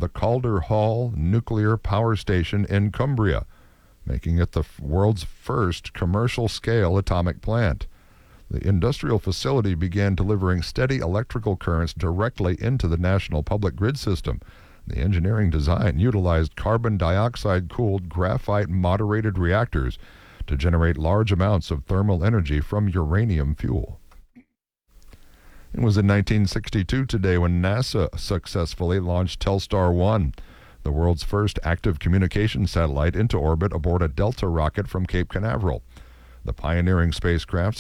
the Calder Hall Nuclear Power Station in Cumbria, making it the world's first commercial-scale atomic plant. The industrial facility began delivering steady electrical currents directly into the national public grid system. The engineering design utilized carbon dioxide-cooled graphite-moderated reactors to generate large amounts of thermal energy from uranium fuel. It was in 1962 today when NASA successfully launched Telstar-1, the world's first active communication satellite, into orbit aboard a Delta rocket from Cape Canaveral. The pioneering spacecraft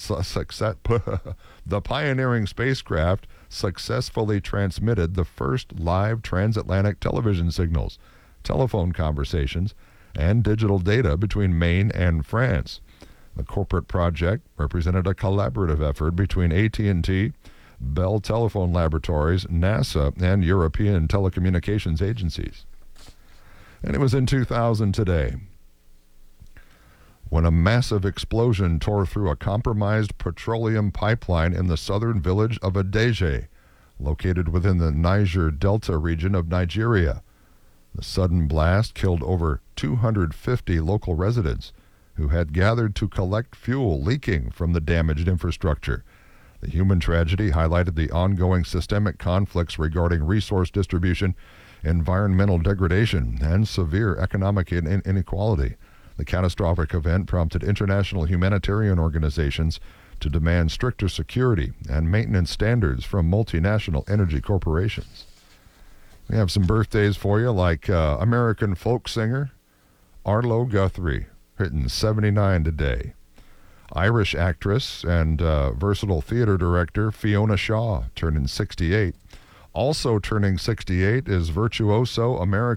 successfully transmitted the first live transatlantic television signals, telephone conversations, and digital data between Maine and France. The corporate project represented a collaborative effort between AT&T, Bell Telephone Laboratories, NASA, and European telecommunications agencies. And it was in 2000 today when a massive explosion tore through a compromised petroleum pipeline in the southern village of Adeje, located within the Niger Delta region of Nigeria. The sudden blast killed over 250 local residents who had gathered to collect fuel leaking from the damaged infrastructure. The human tragedy highlighted the ongoing systemic conflicts regarding resource distribution, environmental degradation, and severe economic inequality. The catastrophic event prompted international humanitarian organizations to demand stricter security and maintenance standards from multinational energy corporations. We have some birthdays for you, like American folk singer Arlo Guthrie, hitting 79 today. Irish actress and versatile theater director Fiona Shaw, turning 68. Also turning 68 is virtuoso American